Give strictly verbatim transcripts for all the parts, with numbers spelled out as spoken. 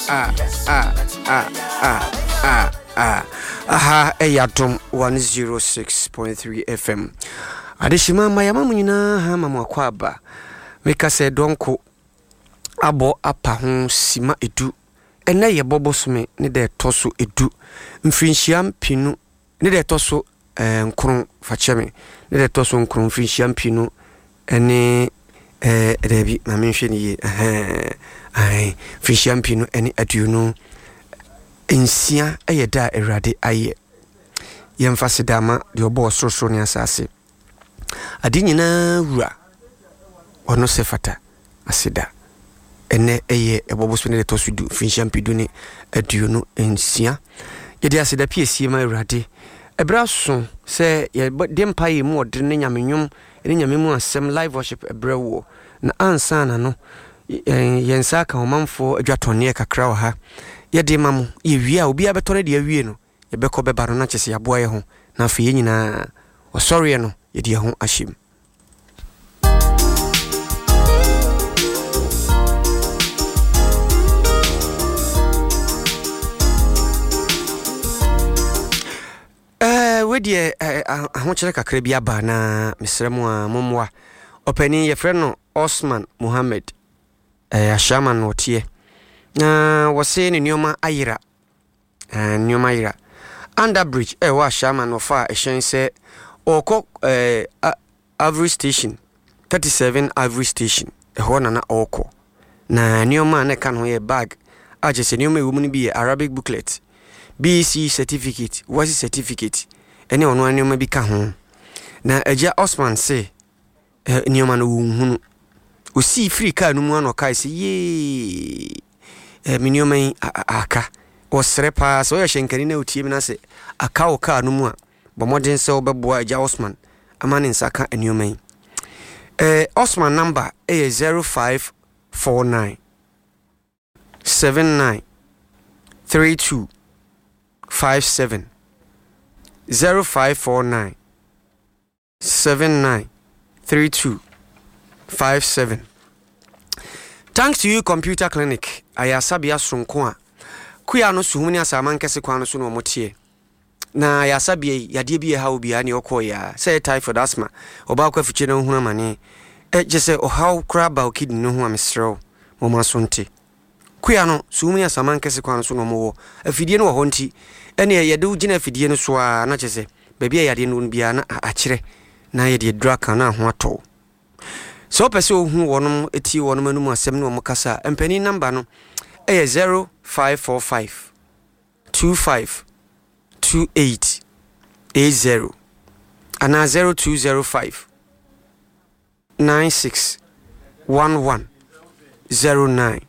ah ah ah ah ah ah aha eyatom one oh six point three F M adeshima mayama munyina ha mamwakwa aba meka se donko abo apa ho sima edu ene ye bobosome ne de toso edu mfinhia pinu ne de toso eh nkron facheme ne de toso nkron mfinhia pinu ene eh rebi na menhwe ne ye eh ai mfinhia pinu ene aduno ensia eyeda erade aye yemfasidama de obo sorosoro ne asase adi nyina wura ono sefata asida ene eye ebobospe ne tosudu finshampidu ne aduno ensia yede asida piesie ma erade ebraso se ye dempaye mu ode ne nyamenyum ne nyamemu asem live worship ebrawo na ansana no yensa ka omanfo adwatone kakra wa ha yede mamu ye wi a obi abetore de awie no ye beko bebaro na chese yaboa ye ho na afi ye nyina o sorry no yede ho ashim eh wedi ahochere kakra bi aba na mesremu a momwa opani ye freno Osman Muhammad eh ashaman wotie na wose ne nioma ayira eh nioma ayira under bridge eh wa ashaman no fa ehyen se oko eh Avery station thirty-seven Avery station eh ho na na oko na nioma na kan ho ye bag aje se nioma ewu mu ni bi Arabic booklet B C certificate was certificate ene ono nioma bi ka ho na eja Osman se eh nioma no hunu osi free car no mu ano kai se ye eh nioma aka osre pa so ye shenkani na otie mi na se aka o car no mu a bomoden se obeboa eja Osman amane nsaka nioma eh Osman number is zero five four nine seven nine three two five seven zero five four nine seven nine three two five seven. Thanks to you Computer Clinic ayasabia sonko a kuya no suhumuni asama nkese kwa no so no motie na ayasabia yade bi ha obi ani okoya say typhoid asthma oba kwa fiche no hu amane e jese o how crab o kidney no hu amesrew mo masonte kuya no suhumuni asama nkese kwa no so no mo afidie no ho nti ene yade ugina afidie no so a na jese bebia yade no bia na akire na yade drug na ho ato so pese ohu wonom eti wonom anum asem no mokasa empani number no eh zero five four five two five two eight eight zero ana zero two zero five nine six one one zero nine.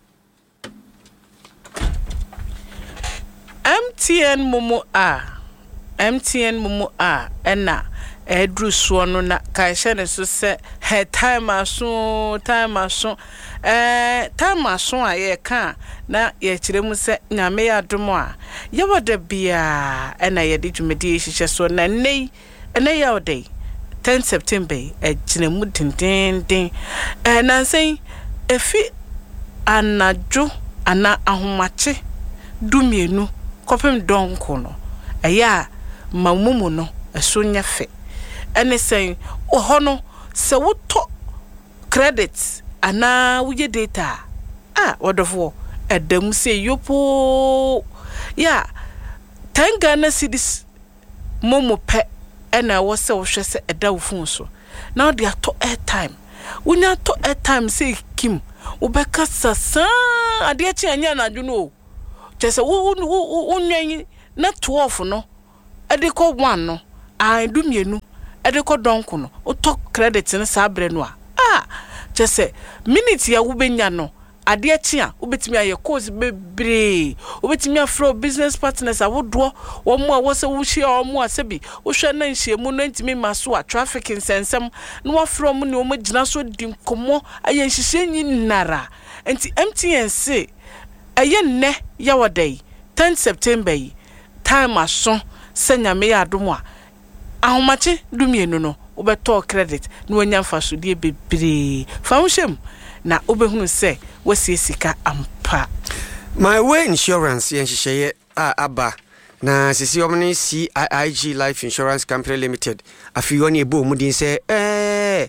M T N Momo A M T N Momo A ena edru so no na kai hye so se he time aso time aso eh time aso aye ka na ye kire mu se nyame ya domo a ye woda bia ena ye de dwumedi hye so na nei ena ya odai ten September e gina mu dindindin eh na sen efi anajo ana ahomache dumienu kopem donko no eya mamumu no eso nya fe ene sen ohono se woto credits ana wuye data ah wonderful edam se yopo ya ten Ghana cedis momo pe ena wo se wo hwe se eda wo phone so now they to airtime wunya to airtime se kim wo beka sasa ade achi anya na dwo no chese wo unwen na twelve no ade ko one no ai du mienu ede ko donko no o to credit ne sabre no a ah chese minute ya wo benya no ade achi a wo betimi aye course bebre wo betimi afro business partners awodo wo mo a wo se wo hia wo mo asebi wo hwe na nhie mu no ntimi maso a traffic nsensem no wo afro mu ne wo magina so dinkomo aye nhihye nyinara enti M T N C aye ne ya wodai ten September yi time aso senya me ya adomo a ahomache dumienu no obeto credit no wanya mfaso die bebre fa hwem na obehunu se wasi sika ampa My way insurance yen hihye a aba na sisi omni C I I G Life Insurance Company Limited afi oni ebo mudin say eh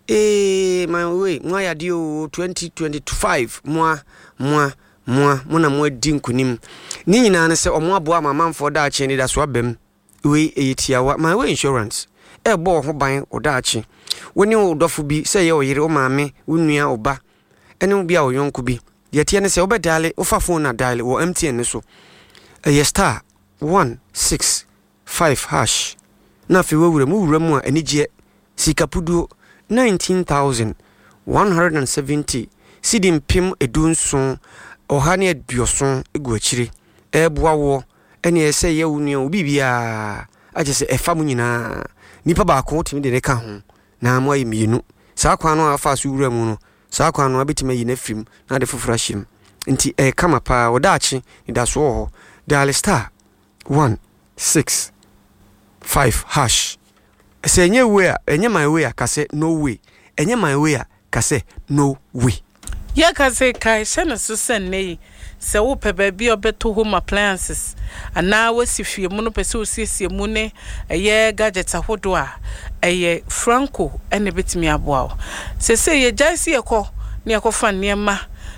eh my way mwa ya dio twenty twenty-five mwa mwa mwa muna mwa di nkunim ni nyina ne se omo abo amamfo da ache ni da so abem we eyetiawa my way insurance e bo ho ban oda ache woni odofo bi se ye oyire o maame wonua oba ene obi a oyonko bi yetie ne se obedale ofa phone na dial wo M T N so e star one six five hash na fi wewure mu wura mu a anigye sikapudu nineteen thousand one hundred seventy sidim pim edunson ohane aduoson egu akire eboa wo ene ese ye wunua obi bia aje se efa mu nyina nipa ba ko timi de ne ka ho na mo ayi mienu saa kwa no afa so wura mu no saa kwa no abetime yi na fim na de fofora him nti e kama pa wodachi ida so ho dial star one six five hash se enye we a enye my way a kase no way enye my way a kase no way ya kase kai shana so senne se wo pe ba bi obeto home appliances ana wasifie mu no pese osiesie mu ne eye gadget ahodo a eye Franco ene betimi aboa se se ye jaisi ekọ ne ekofa niema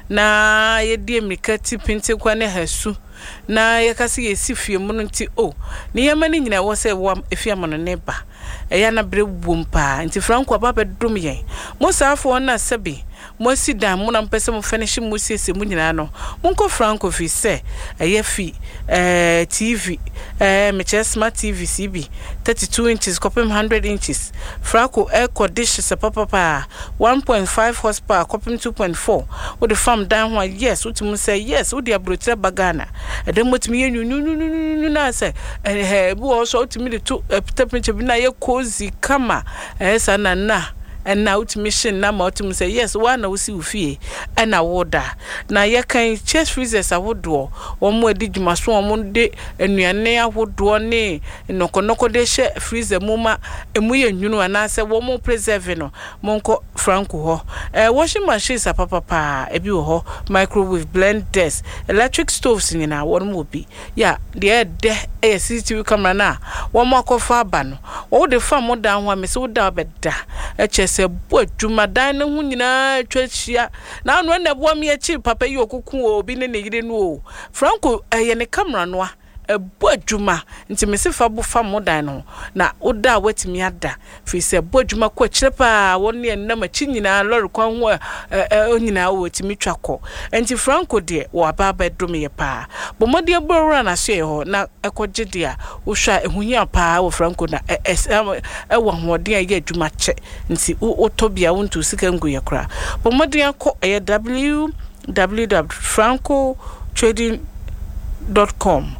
na ye die mikati pinte kwa ne hasu na ye kase ye sifie mu no nti o niema ni nyina wo se wo efia mo no ne ba eya na bre bumpa nti Franco aba bedum yen mo saafo na sebi mo si dan mo na mpese mo finish mo sese mo nyina no monko Franco fi se eye fi eh T V eh me smart T V C B thirty-two inches kopem one hundred inches Franco air condition se papa pa one point five horsepower kopem two point four with the farm down one yes what mu say yes with the abrochira bagana edem motimi yenu nu na say eh bu also ultimate the two temperature bi na ye cozy kama eh sana na and now to mission na ma to say yes one na usi ufie and awoda na ye kan chest freezers awodo wo mo edi dwuma so wo mo de enuane awodo ne nokonoko de she freezer muma emu ye nwunu ana se wo mo preserve no monko Franco ho eh washing machines papa pa ebi wo ho microwave blenders electric stoves nyina won mo bi ya de de eh C C T V camera na wo mo akofa aba no wo de fa mo dan ho me se wo da obeda e se bo adwuma dan ne ho nyina twahia na no na bo me achi papa yi okuku obi ne ne yire no o Franco eh ne camera no a bo adwuma nti me se fa bo fa mo dan no na oda watimi ada fi se bo adwuma ko akire pa won ne na machi nyina lori kwan ho eh nyina wo timi twakọ nti Franco de wo aba bedum ye pa bo mode boro na so ye ho na ekoje de a wo hwa ehuhia pa wo Franco na e wo hoden ye adwuma che nti wo tobia wo ntu sika ngu ye kra bo mode ko e w w w dot franco trading dot com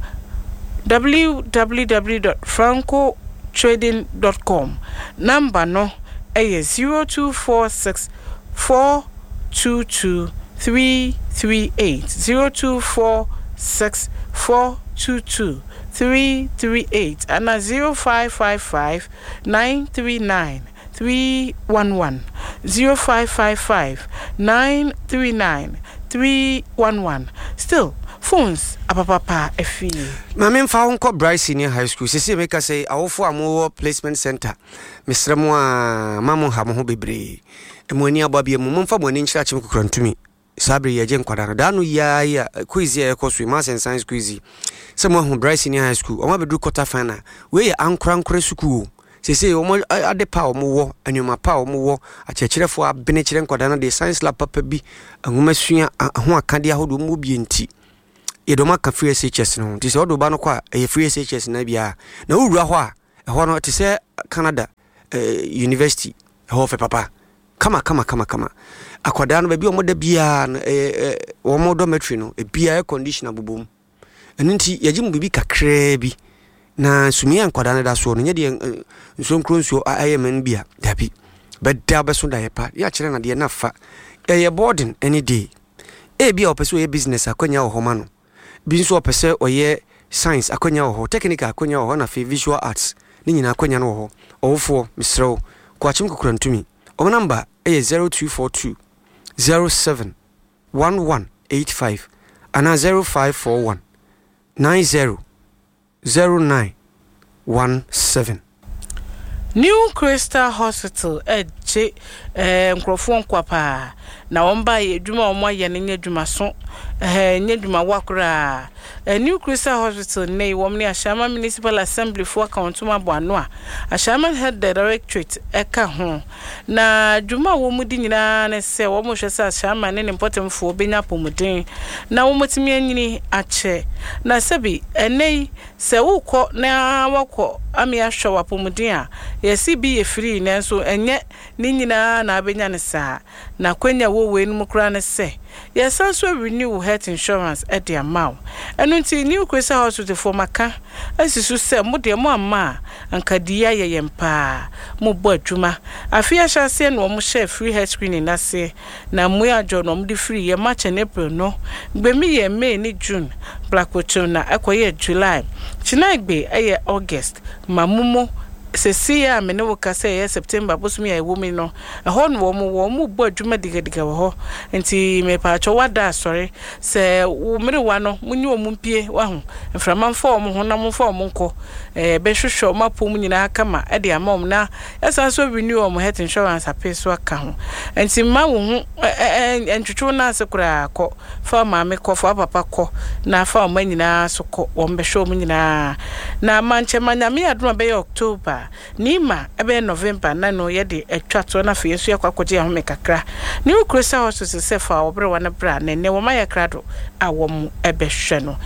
w w w dot franco trading dot com number no eh zero two four six four two two three three eight zero two four six four two two three three eight and zero five five five nine three nine three one one zero five five five nine three nine three one one still phones apapapa efi mame mfa wonko Bryce Senior High School sese make say awofo amowo placement center mesremo a mamo ha mo ho bebre emoni ababie mo mfa mo ni nchira chim kokrantumi sabre ye je nkwada da no ya ya quiz ye ekoso maths and science quiz se mo ho Bryce Senior High School o ma bedu quarter final we ye ankra nkra school sese o mo ade pa o mo wo anuma pa o mo wo achechirefo abene chire nkwada na de science lab papa bi ahoma sua ho akade ahodo mo bi enti yedoma ka free S H S no ti se odo ba no kwa e free S H S na bia na wura ho a e ho no ti se Canada eh, University ho fe papa kama kama kama kama akwada no ba bi o moda bia eh o mo dormitory no e bia air conditioner bubom enti yagim bibi kakra bi na sumia akwada no da so no nye de nso nkronsuo ayem bia dabi bedda beso da yepa ya kire na de na fa e boarding any day e bia opeso ye business akonya wo homa no bi nso opese oye science akonya wo technical akonya wo na fe visual arts ni nyina akonya no wo owofo misrew kwachim kokurantumi o number e zero two four two zero seven one one eight five ana zero five four one nine zero zero nine one seven. New Crystal Hospital eje eh nkrofo nkwapa na womba ye dwuma omo ye ne dwuma so eh nye dwuma wakura eh New Crystal Hospital nei wom ne Ashama Municipal Assembly for Countuma Boano a Ashama Head Directorate eka ho na dwuma wo mudi nyina ne se wo mo hwese Ashama ne important fo benya pomuden na wo motimi anyini ache na sebi enei se wukọ na wakọ ami ahwe wapomuden a yesi bi ye free nanso enye ni nyina na abenya ne saa na kwanya wo we num kra ne se yesanso renew health insurance at the amount enu nti New Crystal Hospital for maka asisu se mo de mo ama ankadiya ye yempa mo bo adwuma afia hyase no mo share free health screening na se na mo ya jo no mo de free ye March and April no gbemi ye May ni June Black Widow na ekoye July chinagbe eye August mamumo sesia me ne wo ka say September bosumi ya wo mi no ho no wo mo wo mo bo adwuma diga diga wo ho nti me pa cho wada sorry se wo mere wa no munyi wo mumpie wa ho mframa mfa wo ho na mfa wo nko eh be hwehwe ma pom nyina kama e de amom na yesa so renew wo health insurance apeso aka ho nti ma wo ho entwetwo na asekura akọ fa ma me kọ fa papa kọ na fa wo nyina so kọ wo be hwe wo nyina na manche manyame adoma be October Nima ebe November na no ye de etwato na fe yesu yakwakoje ahome kakra New Crystal Hospital se fa obre wana bra na ne wo ma ye krado awom ebe hwe no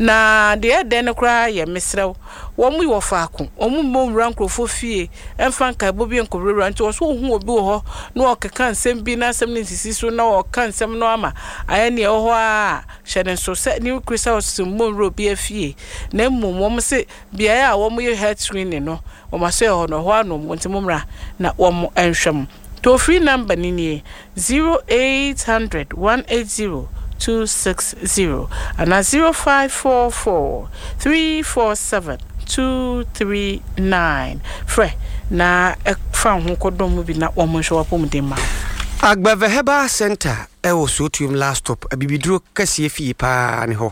na de de ne kra ye misrew wo mu wo fa ako wo mu mo wura nkrofo fie emfa nka bobi nkowura nti wo so hu obi wo ho na o keka nsem bi na asem ne sisi so na o ka nsem no ama aye ne ho a hwe ne so se New Crystal Hospital mo ro bi afie na mmom wo se bia ya wo mu ye health screening no o ma se ho no ho anu nti mumra na wo mo enhwem to free number ni ni zero eight hundred one eight zero two six zero and zero five four four three four seven two three nine fre na fa ho kodom bi na wo mo hwe wapomden ma Agbave Herbal Center e wo sotium last stop abibiduro kase fie pa ne ho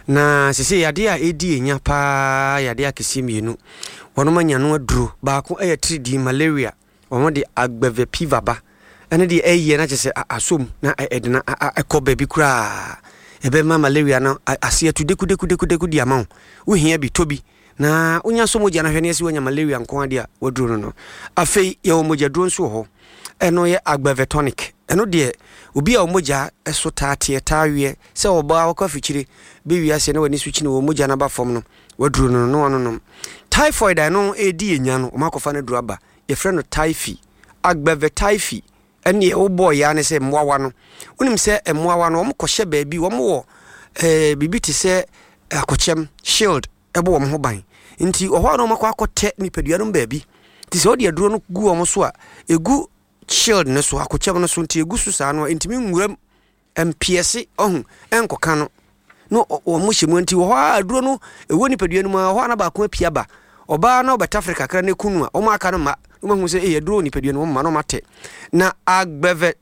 na sese yade a edi enya pa yade a kase mienu wono manya no aduro baako e three D malaria wono de Agbave Piva ba ene de eye na chese asom na edena ekoba bi kura ebe ma malaria na ase atu deku deku deku deku di amao wo hia bi tobi na unya so moja na hwene ase wonya malaria nko ade a waduro no afei ye wo moja duro nso ho eno ye Agbave tonic eno de obi a omoja eso taate taawie se oba wakwa fichire be wiase na wani suchi na omoja na ba fom no waduro no no no no typhoid eno edi enya no makofa na duraba ye frɛ no typhi Agbave typhi ene wo boy ya ne se mwawa no unim se mwawa no omkɔhye baabi wo mo eh bibi te se akɔkyem shield ebo wo ho ban nti oho no makɔ akɔtɛ nipadua no baabi ti se odi aduro no gu wo so a egu shield ne so akɔkyem no so nti egu so saa no ntimi nwuram mpiese ohun enkoka no no o mo hyemu nti wo ha aduro no ewo nipadua no ma ho na ba ko apia ba oba na obeta Africa kra ne kunu a o ma aka no ma no ma hu se e aduro nipadua no ma no mate na Agbave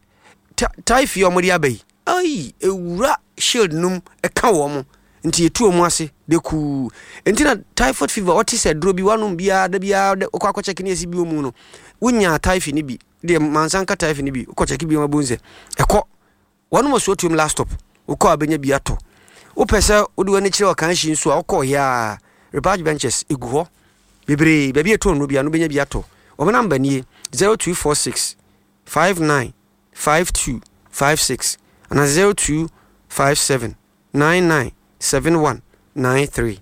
typhi o mo di abai ai ewura shield num e ka wo mo nti etu omu ase de ku nti na typhoid fever what is aduro bi wanum bia da bia okwa akɔ check ne esi bi omu no wonya typhi ni bi de mansanka typhi ni bi okɔ check bi ma bonze ekɔ wanum osuotum last stop okɔ abenya bi ato wo pese wo de wani kire okan hyi nso a okɔ ya repage benches egu ho bebre bia bi eto no bia no benya bi ato o me number nie zero two four six five nine five two five six and zero two five seven nine nine seven one nine three.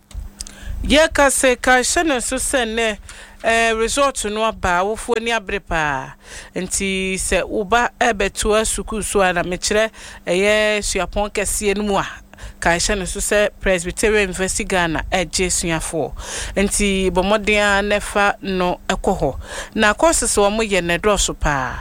Ye ka se ka shene so sene eh resort no aba wo fo ni abrepa nti se uba ebeto asuku so ana mekire eye suapon kese no mu a ka shene so se Presbyterian University Ghana eje suafo nti bomoden nefa no ekoho na courses wo mo ye ne drosso pa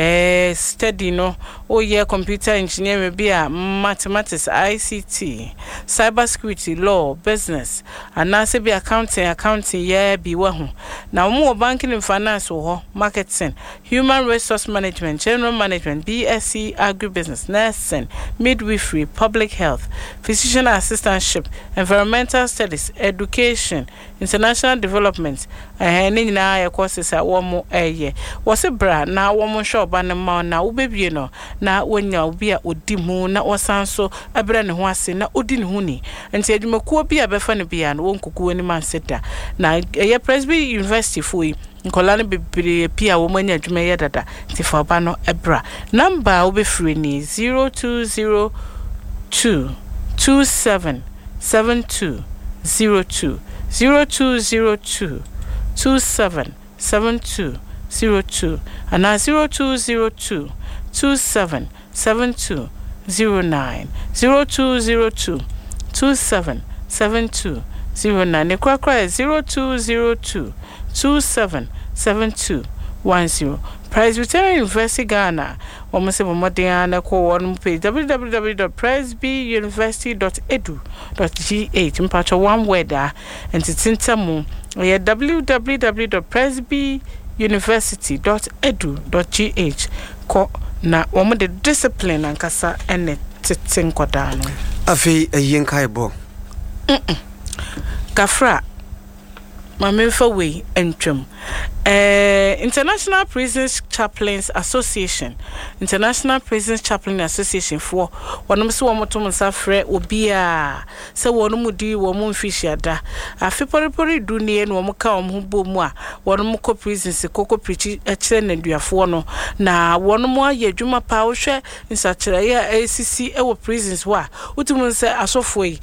eh study no o ye computer engineering bia mathematics I C T cyber security law business anase bi accounting accounting ye bi wa ho na mo banking and finance wo marketing human resource management general management B S c agribusiness nursing midwifery public health physician assistantship, environmental studies, education, international development, eh ni nyina ye courses a wo mo eye wo se bra na wo mo hwe oba ne ma na wo bebie no na wonya obi a odi mu na wosanso abra ne ho ase na odi ne ho ni enti adwumakuo bi a befa ne bia no wonkuku ani man seta na ye Presby University foi nkola ne bebre pia wo manya adwuma ye dada ti fa ba no ebra number wo be free ni zero two zero two two seven seven two zero two zero two zero two two seven seven two zero two and now zero two zero two two seven seven two zero nine zero two zero two two seven seven two zero nine ne kwa kwa zero two zero two two seven seven two one zero. Presbyterian University Ghana omo se momoden na ko won page w w w dot presby university dot e d u dot g h mpacho one word a entitintamu ye w w w dot presby university dot e d u dot g h ko na omo de discipline ankasa ene titin koda no afi eyin kai bo kafra mame fa we entwam eh International Prisons Chaplains Association International Prisons Chaplain Association for wonom se womotom nsafre obi a se wonom di wom mfishiada afiporipori dunie no wom ka wom bomu a wonom ko prisons koko preach akire na duafo no na wonom aye adwuma pa wo hwe nsakire ya A C C e wo prisons wa utum se asofo yi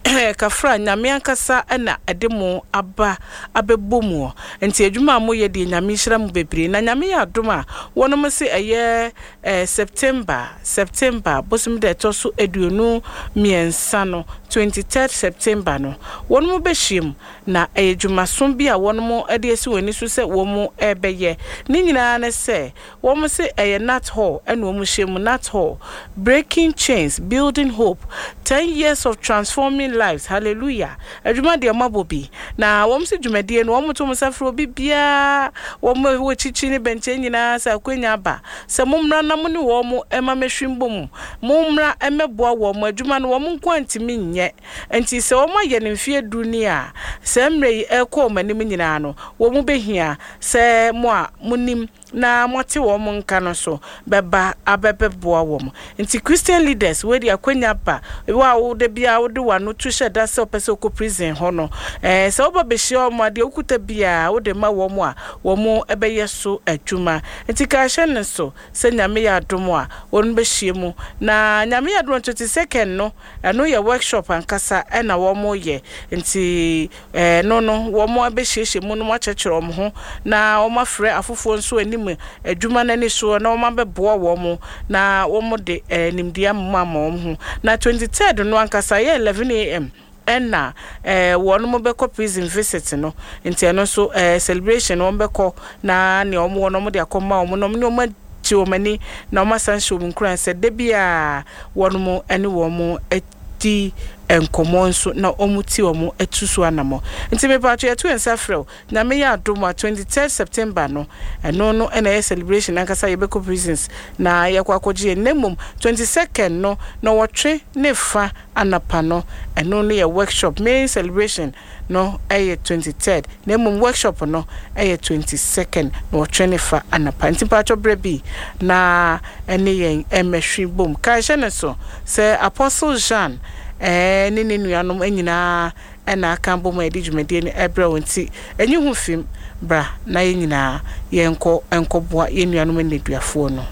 kafra nyame ankasa na edemo aba abebomu enti adwuma mo ye de nyame hira mu bebre na nyame ya adoma wonom se eye eh, September September bosum de toso eduonu miensa no twenty-third September no wonom behiem na adwuma som bi a wonom ade esi woni so se womo ebeye ni nyina na se womo se eye Nat Hall ena womo hiem Nat Hall breaking chains building hope ten years of transforming lives. Hallelujah. Adwuma de mabobi na wom se dwumadie no wom to musafro obi bia wom wo chichi ne benche nyina sa kwenya ba se momra na mo ne wom ema mehwimbom momra emeboa wom adwuma no wom kwantimi nye enti se wom aye ne mfie dunia se mre ekọ manim nyina no wom behia se mo a munim na mote wom nka no so beba abebeboa wom enti Christian leaders we de akwenya ba wa wo de bia wo de wano tu sheda se opese ko prison ho no eh se oba behie omo de okuta bia wo de ma wom a wom ebeye so adwuma enti ka hye ne so se nyame ya adomo a won behie mu na nyame ya adomo twenty-second no eno ye workshop ankasa e na wom ye enti eh no no wom abehie mu no mo chechero om ho na wom afre afofo nso anim adwuma na ni so na wom abeboa wom na wom de nimdia mama wom ho na twenty-third no ankasa ye eleven a m enna eh wonu mo beko prison visit no enti eno so eh celebration won beko na ne omo wono mo de akoma omo no ne omo ti omani na omo sanso mu kran se de bia wonu mo ene wo mo eti enkomo nso na omuti omo etusu anamo enti me pa to yetu ensafrel na me ya adoma twenty-third September no eno no ena ye celebration ankasa ye beko prisons na ye kwakoje nemum twenty-second no no wotwe ne fa anapa no eno no ye workshop main celebration no eye twenty-third nemum workshop no eye twenty-second no wotwe ne fa anapa enti pa to brebi na ene ye emehwi bom ka hye ne so se Apostle Jean eh ni ni nuanom anyina ena akambo ma edi dwumade ni ebra wonti enyi hu fim bra na yenyina yenko enkoboa yenuanom neduafo no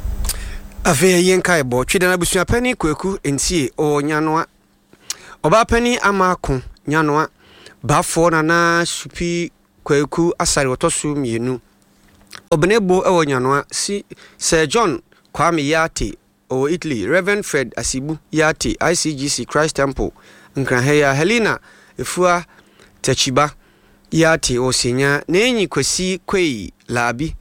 afi yenkai bo twede na busua pani kwaku entie o nyanoa oba pani amako nyanoa bafo na na supi kwaku asare otosu mienu obenebo ewo nyanoa si Sir John Kwame Yate o Italy, Reverend Fred Asibu Yate, I C G C Christ Temple, Nkranheya Helena Efua Techiba Yate o Senya, Nenyi Kwesi Kwei Labi,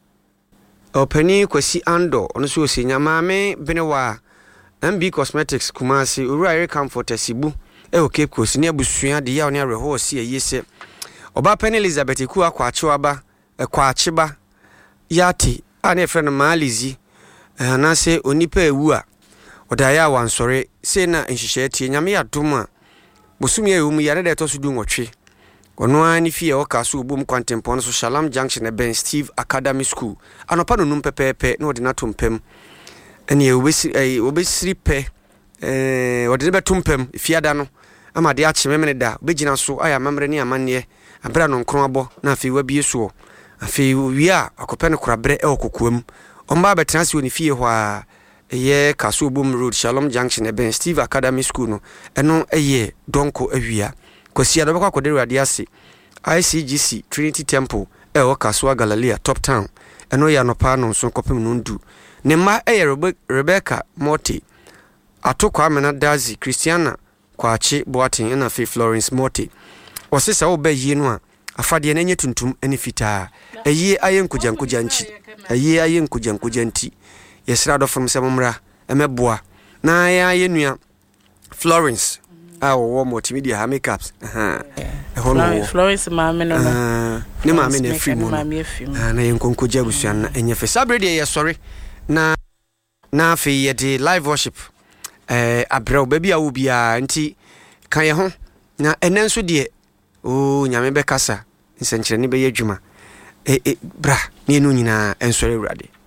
o Penny Kwesi Ando, Onosu Senya Mame Benewa, M B Cosmetics Kumasi, Ura Comfort Asibu, Eo Cape Coast, near Busuya, the Yaw near Reho, see a yese. Oba Penny Elizabeth Kua Kwachuaba, a Kwachiba Yate, and a friend of Malizi. Anase onipa ewu a odaya wansore sei na nhihye tie nyame ya dom a bosumi ya um ya de to so du nwotwe ono ani fie o ka so obum kwantempon so Shalom Junction e Ben Steve Academy School anopa no num pepepe na ode na tompem ene e obesi obesiri pe eh ode ne betompem fiada no ama de ache memene da begina so aya mamre ne amanne abra no nkron abo na afi wabie so afi wi a akope no korabre e okokoam omba betena se oni fie ho a eye kaso obum road Shalom Junction e Ben Steve Academy School no eno eye donko awia kosia do bakwa kodere ade ase I C G C Trinity Temple e o kaso Galilea Top Town eno ya no pa no so kopem no ndu ne ma eye Rebecca Morty atokwa amena Dazi Christiana kwachi Boatin na Faith Florence Morty osesa wo ba yi no a afade na nye tuntum eni fitaa eyi aye nkujankuja nchi eyi aye nkujankuja nti yesra do from semomra emeboa na ya yenua Florence ah wo multimedia ha makeups aha Florence Florence maame no no ne maame na free mo ah na yenkonkoja busuan na enyefe sabre de ye sorry na na fe ye de live worship eh abrao baby awo bia nti kan ye ho na enenso de o nyame be kasa nsenkyere ne be ye adwuma eh eh bra ne no nyina ensore urade